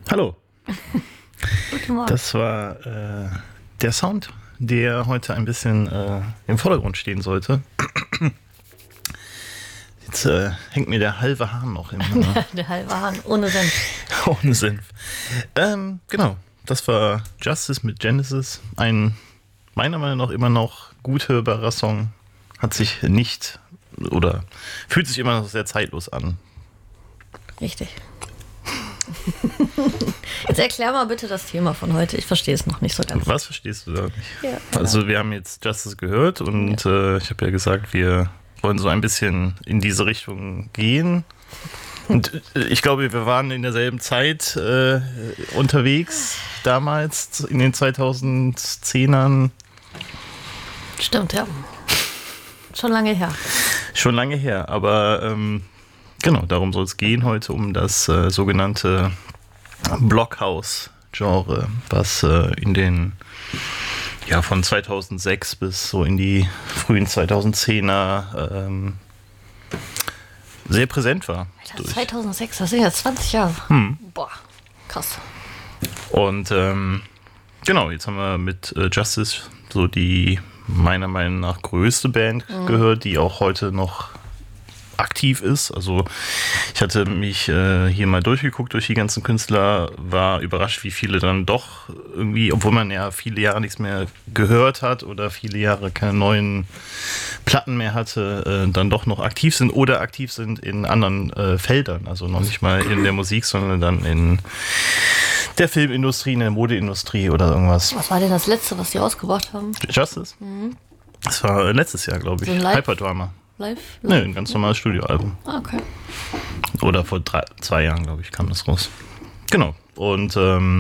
Hallo. Guten Morgen. Das war der Sound, der heute ein bisschen im Vordergrund stehen sollte. Jetzt hängt mir der halbe Hahn noch im Der halbe Hahn, ohne Senf. ohne Senf. Genau, das war Justice mit Genesis. Ein meiner Meinung nach immer noch gut hörbarer Song. Hat sich nicht oder fühlt sich immer noch sehr zeitlos an. Richtig. Jetzt erklär mal bitte das Thema von heute. Ich verstehe es noch nicht so ganz. Was verstehst du da nicht? Ja, Also wir haben jetzt Justice gehört und ich habe ja gesagt, wir wollen so ein bisschen in diese Richtung gehen. Und ich glaube, wir waren in derselben Zeit unterwegs, damals in den 2010ern. Stimmt, ja. Schon lange her. Schon lange her, aber genau, darum soll es gehen heute, um das sogenannte Blockhouse-Genre, was in den, ja, von 2006 bis so in die frühen 2010er sehr präsent war. Alter, 2006, das sind ja 20 Jahre. Boah, krass. Und genau, jetzt haben wir mit Justice so die meiner Meinung nach größte Band gehört, die auch heute noch aktiv ist. Also ich hatte mich hier mal durchgeguckt durch die ganzen Künstler, war überrascht, wie viele dann doch irgendwie, obwohl man ja viele Jahre nichts mehr gehört hat oder viele Jahre keine neuen Platten mehr hatte, dann doch noch aktiv sind oder aktiv sind in anderen Feldern. Also noch nicht mal in der Musik, sondern dann in der Filmindustrie, in der Modeindustrie oder irgendwas. Was war denn das Letzte, was die rausgebracht haben? Justice? Das war letztes Jahr, glaube ich. So ein Live- Hyperdrama. Live? Ne, ein ganz normales Studioalbum. Ah, okay. Oder vor 2 Jahren, glaube ich, kam das raus. Genau. Und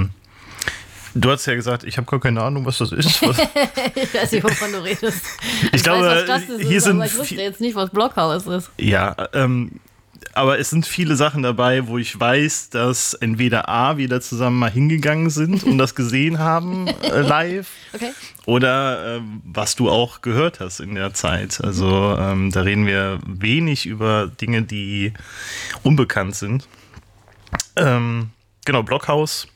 du hast ja gesagt, ich habe gar keine Ahnung, was das ist. Ich weiß nicht, wovon du redest. Ich glaube, weiß, was Justice hier ist, sind aber ich wusste jetzt nicht, was Blockhouse ist. Ja, aber es sind viele Sachen dabei, wo ich weiß, dass entweder A, wir da zusammen mal hingegangen sind und das gesehen haben live, Okay. oder was du auch gehört hast in der Zeit. Also da reden wir wenig über Dinge, die unbekannt sind. Genau, Blockhaus.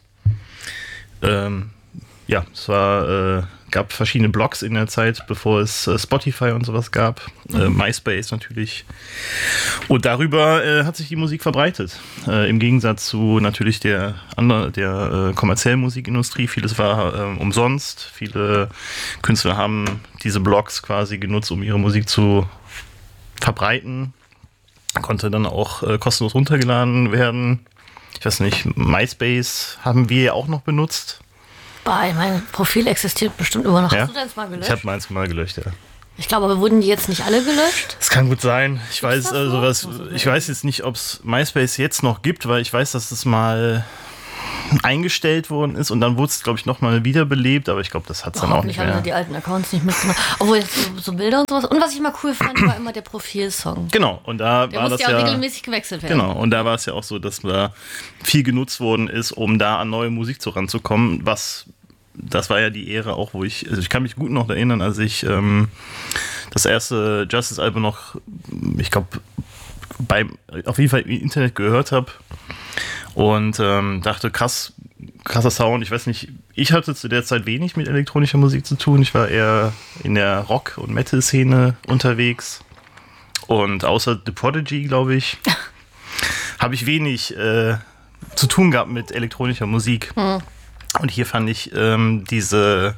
Ja, es war, gab verschiedene Blogs in der Zeit, bevor es Spotify und sowas gab. MySpace natürlich. Und darüber hat sich die Musik verbreitet. Im Gegensatz zu natürlich der kommerziellen Musikindustrie. Vieles war umsonst. Viele Künstler haben diese Blogs quasi genutzt, um ihre Musik zu verbreiten. Konnte dann auch kostenlos runtergeladen werden. Ich weiß nicht, MySpace haben wir ja auch noch benutzt. Mein Profil existiert bestimmt immer noch. Ja? Hast du deins mal gelöscht? Ich habe meins mal gelöscht, ja. Ich glaube, aber wurden die jetzt nicht alle gelöscht? Das kann gut sein. Ich weiß das also noch? ich weiß jetzt nicht, ob es MySpace jetzt noch gibt, weil ich weiß, dass das mal eingestellt worden ist und dann wurde es, glaube ich, nochmal wiederbelebt, aber ich glaube, das hat es dann auch nicht Hoffentlich haben mehr. sie die alten Accounts nicht mitgenommen. Obwohl jetzt so Bilder und sowas. Und was ich mal cool fand, war immer der Profilsong. Genau, und da Der war musste das ja auch ja regelmäßig gewechselt werden. genau, und da war es ja auch so, dass da viel genutzt worden ist, um da an neue Musik so ranzukommen, das war ja die Ära auch, wo ich kann mich gut noch erinnern, als ich das erste Justice-Album noch, ich glaube, auf jeden Fall im Internet gehört habe und dachte, krasser Sound. Ich weiß nicht, ich hatte zu der Zeit wenig mit elektronischer Musik zu tun. Ich war eher in der Rock- und Metal-Szene unterwegs und außer The Prodigy, glaube ich, habe ich wenig zu tun gehabt mit elektronischer Musik. Und hier fand ich diese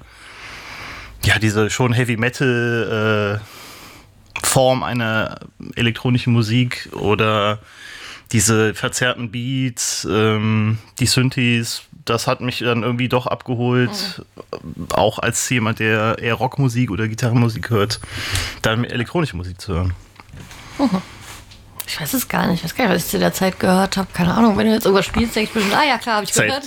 schon Heavy Metal Form einer elektronischen Musik oder diese verzerrten Beats, die Synthes, das hat mich dann irgendwie doch abgeholt, auch als jemand, der eher Rockmusik oder Gitarrenmusik hört, dann elektronische Musik zu hören. Ich weiß es gar nicht. Ich weiß gar nicht, was ich zu der Zeit gehört habe. Keine Ahnung, wenn du jetzt irgendwas spielst, denke ich bestimmt, ja klar, habe ich gehört.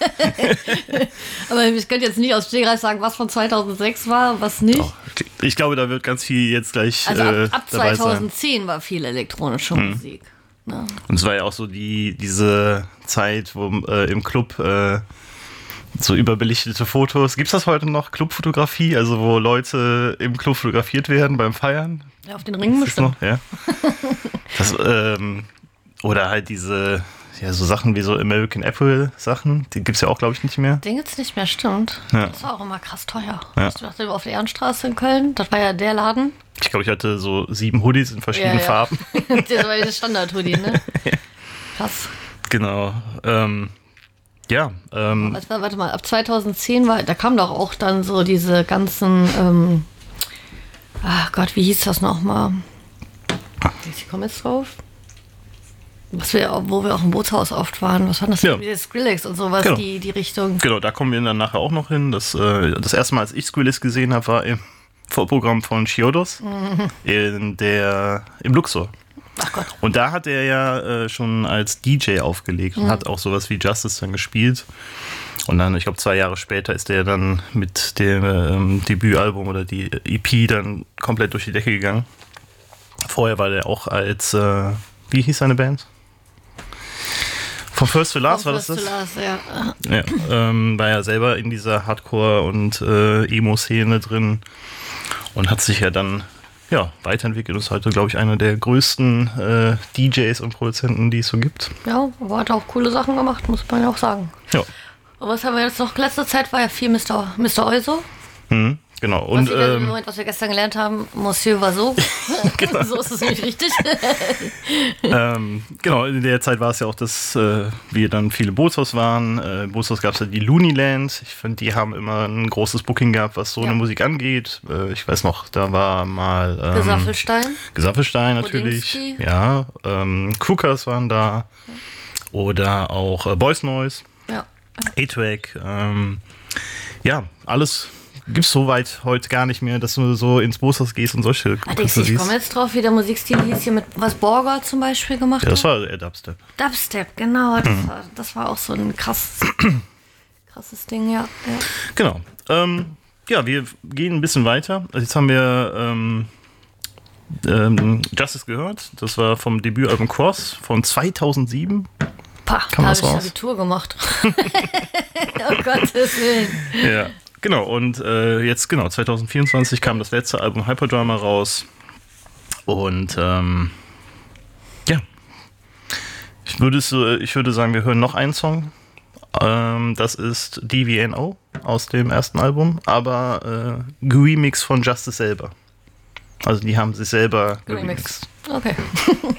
Aber ich könnte jetzt nicht aus Stegreif sagen, was von 2006 war und was nicht. Doch. Ich glaube, da wird ganz viel jetzt gleich Also ab dabei sein. 2010 war viel elektronische Musik. Ne? Und es war ja auch so diese Zeit, wo im Club so überbelichtete Fotos. Gibt es das heute noch? Clubfotografie? Also wo Leute im Club fotografiert werden beim Feiern? Ja, auf den Ringen Ist das bestimmt. noch? Ja. Das, oder halt diese, ja, so Sachen wie so American Apple Sachen, die gibt's ja auch, glaube ich, nicht mehr. Den gibt's nicht mehr, stimmt. Ja. Das war auch immer krass teuer. Ja. Ich dachte, auf der Ehrenstraße in Köln, das war ja der Laden. Ich glaube, ich hatte so 7 Hoodies in verschiedenen Farben. Das war das Standard-Hoodie, ne? Krass. Genau. Warte mal, ab 2010 da kam doch auch dann so diese ganzen, ach Gott, wie hieß das nochmal? Ich komme jetzt drauf. Wo wir auch im Bootshaus oft waren. Was war das? Ja. Wie Skrillex und sowas, Genau. die Richtung. Genau, da kommen wir dann nachher auch noch hin. Das erste Mal, als ich Skrillex gesehen habe, war im Vorprogramm von Chiodos im Luxor. Ach Gott. Und da hat er ja schon als DJ aufgelegt und hat auch sowas wie Justice dann gespielt. Und dann, ich glaube, 2 Jahre später ist er dann mit dem Debütalbum oder die EP dann komplett durch die Decke gegangen. Vorher war der auch als, wie hieß seine Band? Von First to Last war das? First to Last, ja. Ja, war ja selber in dieser Hardcore- und Emo-Szene drin und hat sich ja dann weiterentwickelt und ist heute, glaube ich, einer der größten DJs und Produzenten, die es so gibt. Ja, aber hat auch coole Sachen gemacht, muss man ja auch sagen. Ja. Und was haben wir jetzt noch? Letzte Zeit war ja viel Mr. Euso. Genau. Und Was wir gestern gelernt haben, Monsieur war so. Genau. So ist es nämlich richtig. genau, in der Zeit war es ja auch, dass wir dann viele Bootshaus waren. Bootshaus gab es ja die Looneyland. Ich finde, die haben immer ein großes Booking gehabt, was so eine Musik angeht. Ich weiß noch, da war mal Gesaffelstein natürlich. Bodinski. Ja, Crookers waren da. Oder auch Boys Noise. Ja. A-Track. Alles gibt's so weit heute gar nicht mehr, dass du so ins Bootshaus gehst und solche Ich komme jetzt drauf, wie der Musikstil hieß hier mit was Borger zum Beispiel gemacht hat. Ja, das war eher Dubstep. Dubstep, genau. Das war auch so ein krasses Ding, ja. Genau. Wir gehen ein bisschen weiter. Also jetzt haben wir Justice gehört. Das war vom Debütalbum Cross von 2007. Da habe ich Abitur gemacht. Oh Gottes Willen. Ja. Genau, und jetzt 2024 kam das letzte Album Hyperdrama raus. Und ich würde sagen, wir hören noch einen Song. Das ist DVNO aus dem ersten Album, aber Remix von Justice selber. Also die haben sich selber geremixed. Okay.